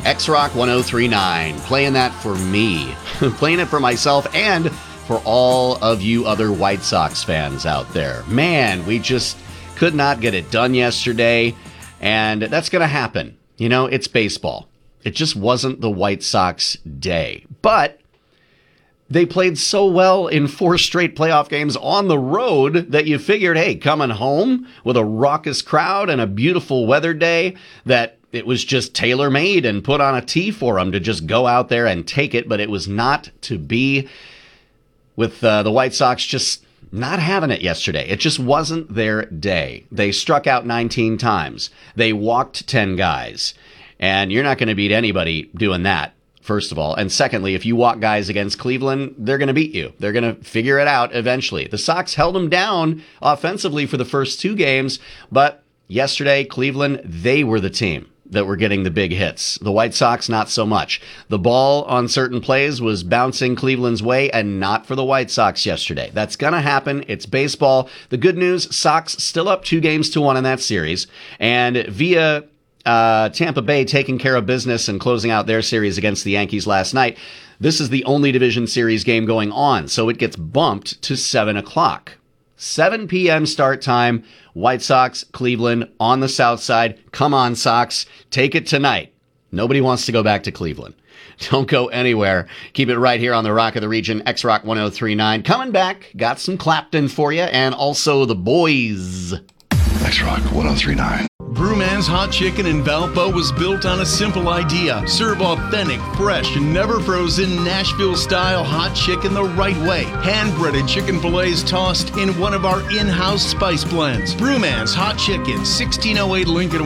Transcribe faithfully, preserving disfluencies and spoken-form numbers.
X-Rock ten thirty-nine. Playing that for me. Playing it for myself and for all of you other White Sox fans out there. Man, we just could not get it done yesterday, and that's going to happen. You know, it's baseball. It just wasn't the White Sox day. But they played so well in four straight playoff games on the road that you figured, hey, coming home with a raucous crowd and a beautiful weather day, that it was just tailor-made and put on a tee for them to just go out there and take it. But it was not to be, with uh, the White Sox just not having it yesterday. It just wasn't their day. They struck out nineteen times. They walked ten guys. And you're not going to beat anybody doing that, first of all. And secondly, if you walk guys against Cleveland, they're going to beat you. They're going to figure it out eventually. The Sox held them down offensively for the first two games, but yesterday, Cleveland, they were the team that were getting the big hits. The White Sox, not so much. The ball on certain plays was bouncing Cleveland's way, and not for the White Sox yesterday. That's going to happen. It's baseball. The good news, Sox still up two games to one in that series. And via uh, Tampa Bay taking care of business and closing out their series against the Yankees last night, this is the only division series game going on, so it gets bumped to seven o'clock. seven p.m. start time. White Sox, Cleveland on the south side. Come on, Sox. Take it tonight. Nobody wants to go back to Cleveland. Don't go anywhere. Keep it right here on the Rock of the Region, X-Rock ten thirty-nine. Coming back, got some Clapton for you, and also the boys. X-Rock ten thirty-nine. Brewman's Hot Chicken in Valpo was built on a simple idea. Serve authentic, fresh, and never frozen Nashville-style hot chicken the right way. Hand-breaded chicken fillets tossed in one of our in-house spice blends. Brewman's Hot Chicken, sixteen oh eight Lincoln